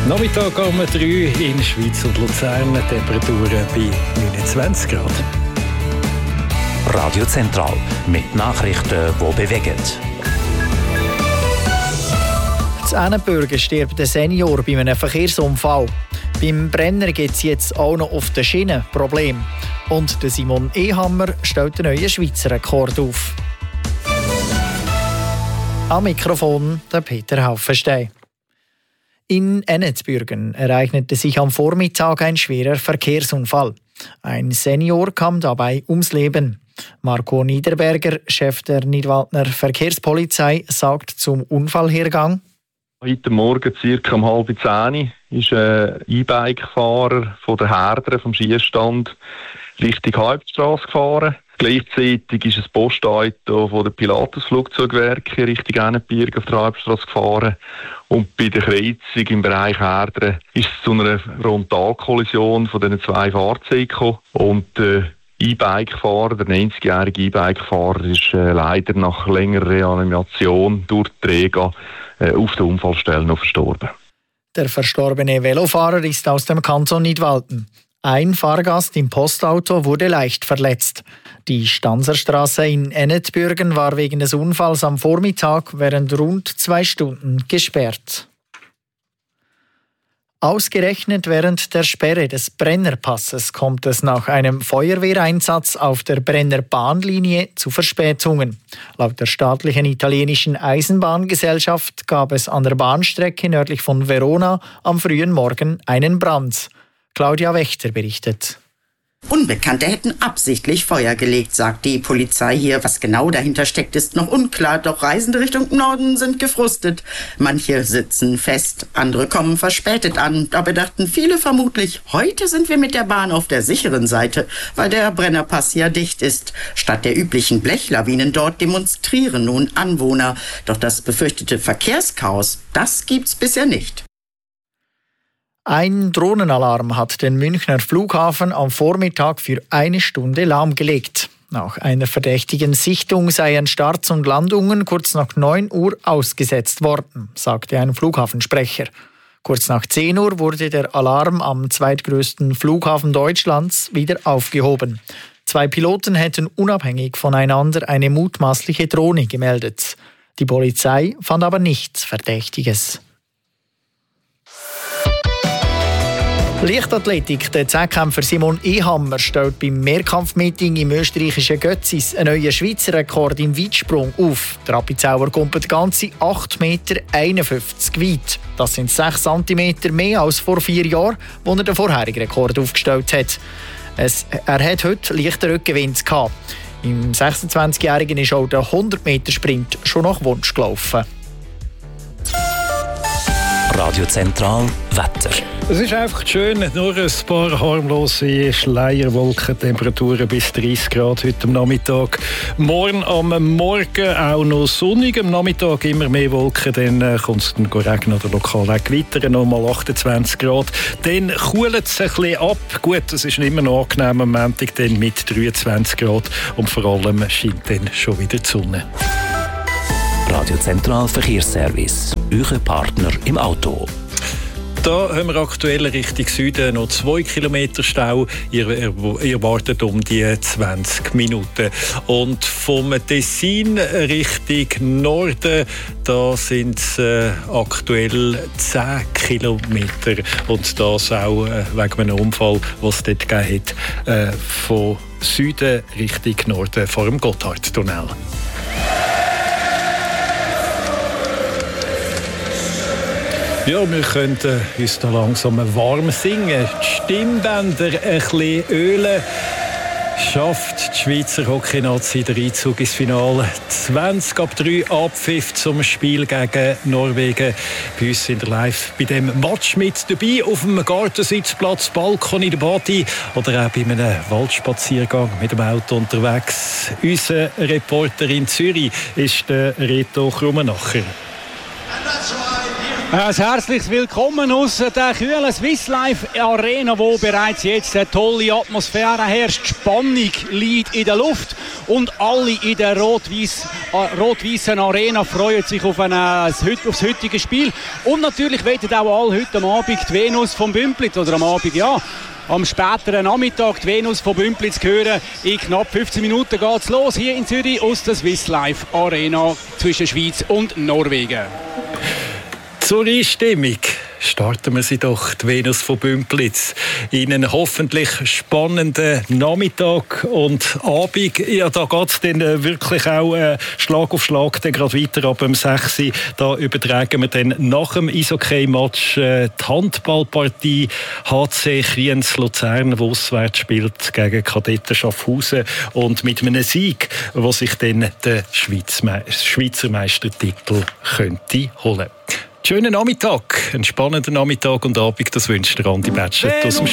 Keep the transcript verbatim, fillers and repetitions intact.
Nachmittag um drei in Schweiz und Luzern, Temperaturen bei neunundzwanzig Grad. Radio Zentral mit Nachrichten, die bewegen. In Ennenbürgen stirbt ein Senior bei einem Verkehrsunfall. Beim Brenner gibt es jetzt auch noch auf der Schiene Probleme. Und der Simon Ehammer stellt einen neuen Schweizer Rekord auf. Am Mikrofon der Peter Haufenstein. In Ennenbürgen ereignete sich am Vormittag ein schwerer Verkehrsunfall. Ein Senior kam dabei ums Leben. Marco Niederberger, Chef der Nidwaldner Verkehrspolizei, sagt zum Unfallhergang: Heute Morgen circa um halb zehn ist ein E-Bike-Fahrer von der Herdere vom Schießstand Richtung Hauptstrasse gefahren. Gleichzeitig ist ein Postauto von der Pilatus-Flugzeugwerke Richtung Ennenbürgen auf der Hauptstrasse gefahren. Und bei der Kreuzung im Bereich Herdere ist es zu einer Frontalkollision von diesen zwei Fahrzeugen gekommen. Und der E-Bike-Fahrer, der neunzigjährige E-Bike-Fahrer, ist äh, leider nach längerer Reanimation durch die Träger äh, auf der Unfallstelle noch verstorben. Der verstorbene Velofahrer ist aus dem Kanton Nidwalden. Ein Fahrgast im Postauto wurde leicht verletzt. Die Stanserstraße in Ennenbürgen war wegen des Unfalls am Vormittag während rund zwei Stunden gesperrt. Ausgerechnet während der Sperre des Brennerpasses kommt es nach einem Feuerwehreinsatz auf der Brenner Bahnlinie zu Verspätungen. Laut der staatlichen italienischen Eisenbahngesellschaft gab es an der Bahnstrecke nördlich von Verona am frühen Morgen einen Brand. Claudia Wächter berichtet. Unbekannte hätten absichtlich Feuer gelegt, sagt die Polizei hier. Was genau dahinter steckt, ist noch unklar. Doch Reisende Richtung Norden sind gefrustet. Manche sitzen fest, andere kommen verspätet an. Dabei dachten viele vermutlich, heute sind wir mit der Bahn auf der sicheren Seite, weil der Brennerpass ja dicht ist. Statt der üblichen Blechlawinen dort demonstrieren nun Anwohner. Doch das befürchtete Verkehrschaos, das gibt's bisher nicht. Ein Drohnenalarm hat den Münchner Flughafen am Vormittag für eine Stunde lahmgelegt. Nach einer verdächtigen Sichtung seien Starts und Landungen kurz nach neun Uhr ausgesetzt worden, sagte ein Flughafensprecher. Kurz nach zehn Uhr wurde der Alarm am zweitgrößten Flughafen Deutschlands wieder aufgehoben. Zwei Piloten hätten unabhängig voneinander eine mutmaßliche Drohne gemeldet. Die Polizei fand aber nichts Verdächtiges. Leichtathletik. Der Zehnkämpfer Simon Ehammer stellt beim Mehrkampfmeeting im österreichischen Götzis einen neuen Schweizer Rekord im Weitsprung auf. Der Appenzauer kommt ganze acht Meter einundfünfzig weit. Das sind sechs Zentimeter mehr als vor vier Jahren, als er den vorherigen Rekord aufgestellt hat. Es, er hat heute leichten Rückenwind gehabt. Im sechsundzwanzigjährigen ist auch der hundert Meter Sprint schon nach Wunsch gelaufen. Radio Zentral Wetter. Es ist einfach schön, nur ein paar harmlose Schleierwolken, Temperaturen bis dreißig Grad heute am Nachmittag. Morgen am Morgen auch noch sonnig, am Nachmittag immer mehr Wolken, dann kommt es dann regnen oder lokal auch gewittern, nochmal achtundzwanzig Grad. Dann kühlt es ein bisschen ab. Gut, es ist immer noch angenehm am Montag, dann mit dreiundzwanzig Grad und vor allem scheint dann schon wieder die Sonne. Radio Zentral Verkehrsservice, Euer Partner im Auto. Da haben wir aktuell Richtung Süden noch zwei Kilometer Stau. Ihr, ihr wartet um die zwanzig Minuten. Und vom Tessin Richtung Norden, da sind es äh, aktuell zehn Kilometer. Und das auch äh, wegen einem Unfall, den es dort gegeben hat, äh, von Süden Richtung Norden vor dem Gotthardtunnel. Ja, wir könnten uns da langsam warm singen, die Stimmbänder ein bisschen ölen. Schafft die Schweizer Hockey-Nazi den Einzug ins Finale. zwanzig ab drei Abpfiff zum Spiel gegen Norwegen. Bei uns sind wir live bei dem Match mit dabei, auf dem Gartensitzplatz, Balkon in der Badi oder auch bei einem Waldspaziergang mit dem Auto unterwegs. Unser Reporter in Zürich ist der Reto Krummenacher. Ein herzliches Willkommen aus der kühlen Swiss Life Arena, wo bereits jetzt eine tolle Atmosphäre herrscht. Spannung liegt in der Luft. und alle in der rot-weißen Arena freuen sich auf, ein, auf das heutige Spiel. Und natürlich wollen auch alle heute am Abend die Venus vom Bümpliz, oder am Abend, ja, am späteren Nachmittag die Venus von Bümpliz hören. In knapp fünfzehn Minuten geht es los hier in Zürich aus der Swiss Life Arena zwischen Schweiz und Norwegen. Zur Einstimmung starten wir sie doch, die Venus von Bümpliz, in einen hoffentlich spannenden Nachmittag und Abend. Ja, da geht es dann wirklich auch äh, Schlag auf Schlag dann gerade weiter ab um sechs Uhr. Da übertragen wir dann nach dem Eishockey-Match äh, die Handballpartie H C Kriens Luzern, die auswärts spielt gegen Kadetten Schaffhausen, und mit einem Sieg, wo sich dann der Schweizer Meistertitel könnte holen. Schönen Nachmittag, einen spannenden Nachmittag und Abend, das wünscht der Andi Betschert aus dem